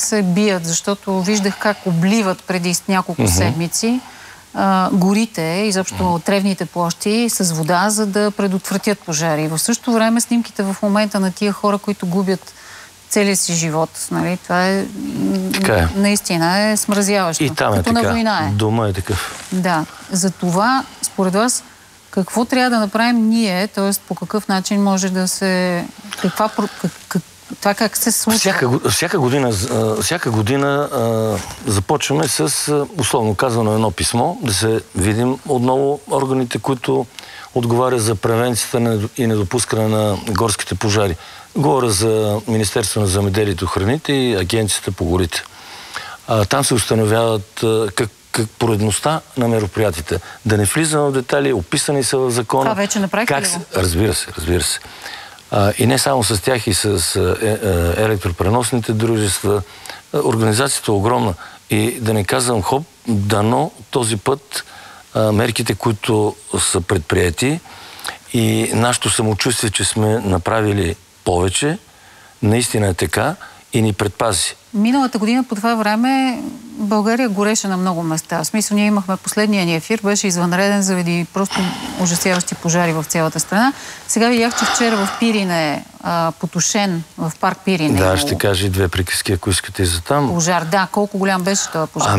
се бият, защото виждах как обливат преди няколко седмици горите, изобщо тревните площи с вода, за да предотвратят пожари. В същото време снимките в момента на тия хора, които губят целия си живот, нали? Това е наистина е смразяващо. И там е като така. На война е. Дома е такъв. Да. За това, според вас, какво трябва да направим ние, т.е. по какъв начин може да се... Това как се случва? Всяка година започваме с, условно казано, едно писмо, да се видим отново органите, които отговарят за превенцията и недопускане на горските пожари. Говоря за Министерство на земеделието и храните и Агенцията по горите. Там се установяват поредността на мероприятията. Да не влизам в детайли, описани са в закона. Това вече направихте ли? Разбира се. И не само с тях, и с електропреносните дружества. Организацията е огромна. И да не казвам дано този път мерките, които са предприети и нашето самочувствие, че сме направили повече, наистина е така и ни предпази. Миналата година по това време България гореше на много места. В смисъл, ние имахме последния ни ефир, беше извънреден заради просто ужасяващи пожари в цялата страна. Сега видях, че вчера в Пирин е потушен, в парк Пирин. Да, ще кажа и две приказки, ако искате и за там. Пожар, да. Колко голям беше този пожар?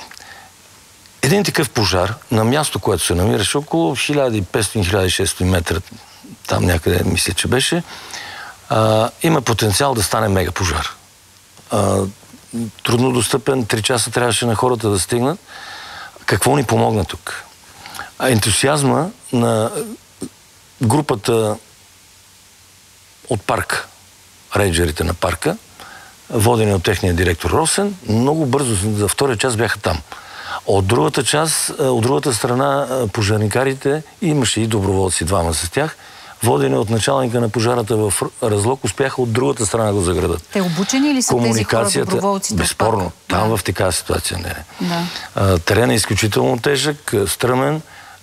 Един такъв пожар на място, което се намираше около 1500-1600 метра, там някъде мисля, че беше, има потенциал да стане мегапожар. Трудно достъпен, 3 часа трябваше на хората да стигнат. Какво ни помогна тук? Ентусиазма на групата от парка, рейнджерите на парка, водени от техния директор Росен, много бързо за втория час бяха там. От другата страна пожарникарите, имаше и доброволци, двама с тях, водени от началника на пожарата в Разлог, успяха от другата страна да го заградат. Те обучени ли са тези хора, доброволците? Безспорно. Там в такава ситуация не е. Да. Терен е изключително тежък, стръмен.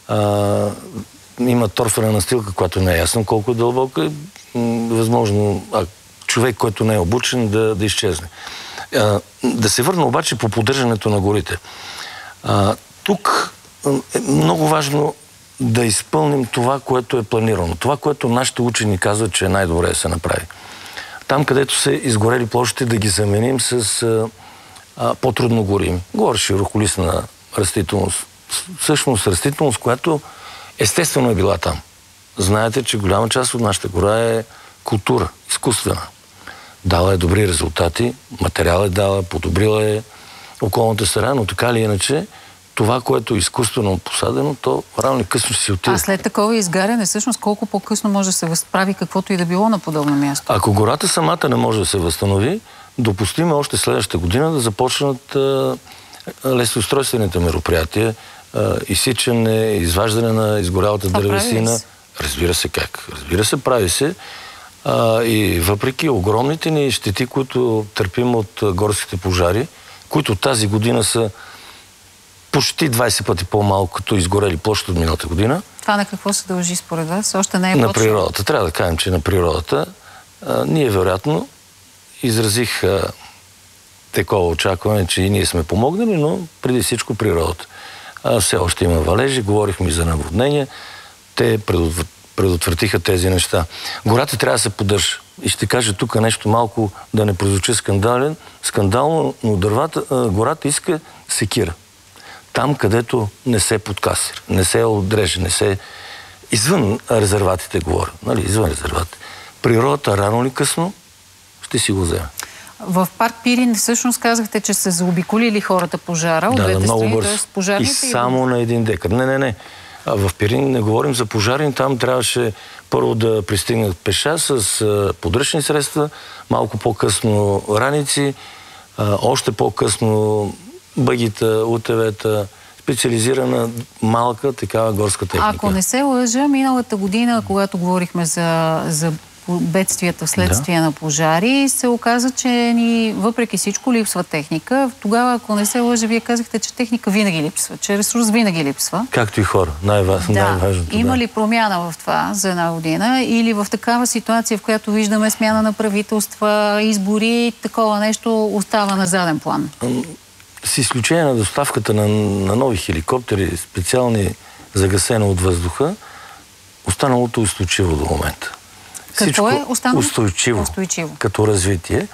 Има торфена настилка, която не е ясно колко е дълбока. Възможно човек, който не е обучен, да изчезне. Да се върна обаче по поддържането на горите. Тук е много важно да изпълним това, което е планирано. Това, което нашите учени казват, че е най-добре да се направи. Там, където са изгорели площите, да ги заменим с по-трудно горими. Говоря широколистна растителност. Всъщност растителност, която естествено е била там. Знаете, че голяма част от нашата гора е култура, изкуствена. Дала е добри резултати, материал е дала, подобрила е околната среда, но така или иначе това, което е изкуствено посадено, то рано или късно си отиде. А след такова изгаряне, всъщност, колко по-късно може да се възправи каквото и да било на подобно място? Ако гората самата не може да се възстанови, допустиме още следващата година да започнат лесоустройствените мероприятия, изсичане, изваждане на изгорялата дървесина. Разбира се как. Разбира се, прави се. И въпреки огромните ни щети, които търпим от горските пожари, които тази година са почти 20 пъти по-малко, като изгорели площ от миналата година. Това на какво се дължи според вас? Още не е на природата. Трябва да кажем, че на природата. Ние вероятно изразих такова очакване, че и ние сме помогнали, но преди всичко природата. Все още има валежи, говорихме и за наводнения. Те предотвратиха тези неща. Гората трябва да се поддържа. И ще кажа тук нещо малко, да не прозвучи скандално, но гората иска секира. Там, където не се подкасира, не се отреже, не се... Извън резерватите говоря, нали? Извън резерватите. Природата рано или късно ще си го вземе. В парк Пирин всъщност казахте, че са заобиколили хората пожара от двете страни, т.е. И само на 1 декар. Не. В Пирин не говорим за пожари, там трябваше първо да пристигнат пеша с подръчни средства, малко по-късно раници, още по-късно бъгита, УТВ-та, специализирана малка такава горска техника. Ако не се лъжа, миналата година, когато говорихме за бедствията вследствие на пожари, се оказа, че ни въпреки всичко липсва техника. Тогава, ако не се лъжа, вие казахте, че техника винаги липсва, че ресурс винаги липсва. Както и хора. Най-важното. Има ли промяна в това за една година или в такава ситуация, в която виждаме смяна на правителства, избори, такова нещо остава на заден план? С изключение на доставката на нови хеликоптери, специални за гасене от въздуха, останалото устойчиво до момента. Какво е останало? Устойчиво. Като развитие.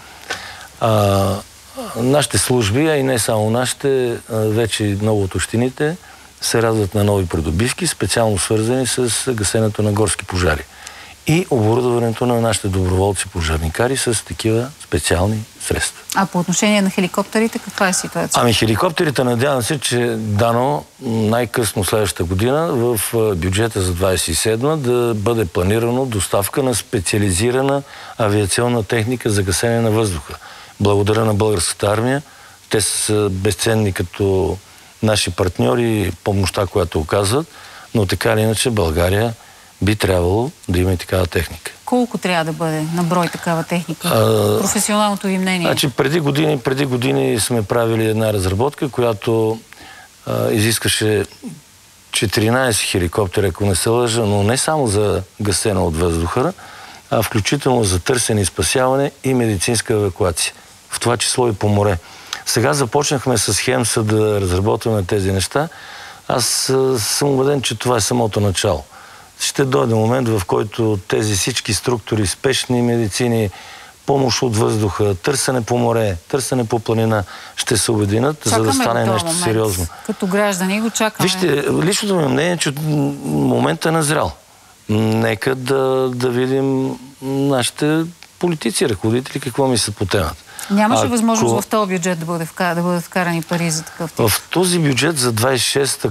Нашите служби, а и не само нашите, вече много от общините се радват на нови придобивки, специално свързани с гасенето на горски пожари. И оборудването на нашите доброволци-пожарникари с такива специални средства. А по отношение на хеликоптерите, каква е ситуация? Хеликоптерите, надявам се, че дано най-късно следващата година в бюджета за 27 да бъде планирано доставка на специализирана авиационна техника за гасене на въздуха. Благодаря на българската армия. Те са безценни като наши партньори, помощта, която оказват, но така или иначе България би трябвало да има и такава техника. Колко трябва да бъде на брой такава техника? Професионалното ви мнение? Значи, преди години сме правили една разработка, която изискаше 14 хеликоптера, ако не се лъжа, но не само за гасене от въздуха, а включително за търсене и спасяване и медицинска евакуация. В това число и по море. Сега започнахме с Хемса да разработваме тези неща. Аз съм убеден, че това е самото начало. Ще дойде момент, в който тези всички структури, спешни медицини, помощ от въздуха, търсене по море, търсене по планина, ще се обединят, за да стане нещо момент. Сериозно. Като граждани го чакаме. Вижте, личното ми мнение е, че моментът е назрял. Нека да видим нашите политици, ръководители, какво мислят по темата. Нямаше възможност в този бюджет да бъдат вкарани пари за такъв тип? В този бюджет за 26-та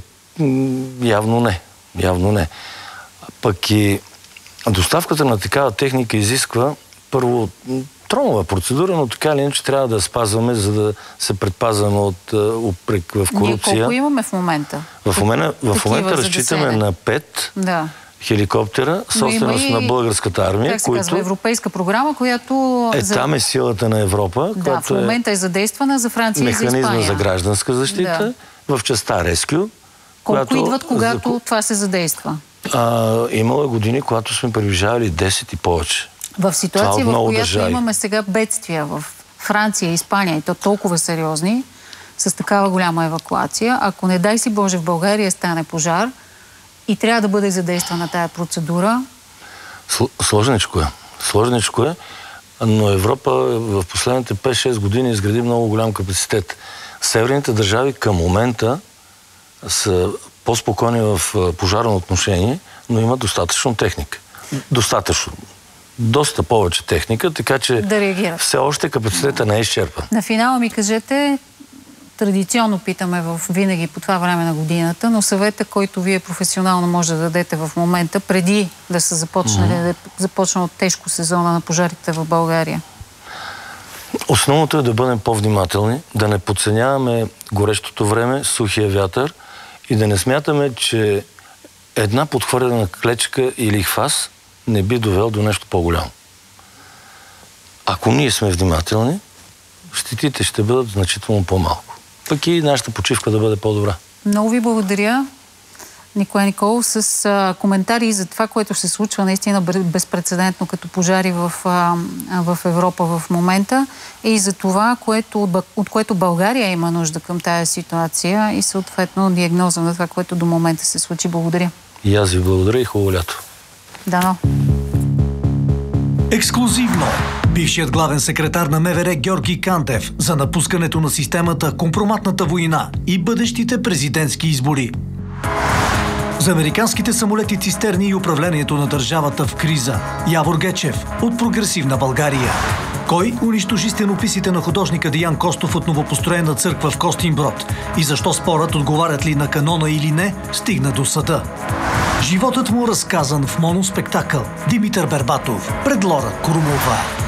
явно не. Пък и доставката на такава техника изисква първо тромава процедура, но така или иначе трябва да спазваме, за да се предпазваме от упрек в корупция. Ние колко имаме в момента? В момента разчитаме на 5 хеликоптера, собственост на българската армия. Как се казва? Европейска програма, която... Там е силата на Европа. Да, в момента е задействана за Франция и за Испания. Механизма за гражданска защита, в частта Rescue. Колко идват, когато това се задейства? Имало години, когато сме приближавали 10 и повече. В ситуация, в която имаме сега бедствия в Франция и Испания, и то толкова сериозни, с такава голяма евакуация, ако не дай си Боже в България стане пожар и трябва да бъде задействана тая процедура... Сложничко е, но Европа в последните 5-6 години изгради много голям капацитет. Северните държави към момента са по-спокойни в пожарно отношение, но имат достатъчно техника. Доста повече техника, така че все още капацитета не е изчерпан. На финала ми кажете, традиционно питаме винаги по това време на годината, но съвета, който вие професионално може да дадете в момента, преди да се започне от тежко сезона на пожарите в България? Основното е да бъдем по-внимателни, да не подценяваме горещото време, сухия вятър и да не смятаме, че една подхвърлена клечка или хвас не би довел до нещо по-голямо. Ако ние сме внимателни, щетите ще бъдат значително по-малко. Пък и нашата почивка да бъде по-добра. Много ви благодаря, Николай Николов, с коментари за това, което се случва наистина безпрецедентно като пожари в Европа в момента и за това, от което България има нужда към тая ситуация и съответно диагноза на това, което до момента се случи. Благодаря. И аз ви благодаря и хубаво лято. Дано. Ексклузивно! Бившият главен секретар на МВР Георги Кантев за напускането на системата, компроматната война и бъдещите президентски избори. За американските самолети цистерни и управлението на държавата в криза. Явор Гечев от Прогресивна България. Кой унищожи стенописите на художника Деян Костов от новопостроена църква в Костинброд? И защо спорът, отговарят ли на канона или не, стигна до съда? Животът му разказан в моноспектакъл. Димитър Бербатов пред Лора Крумова.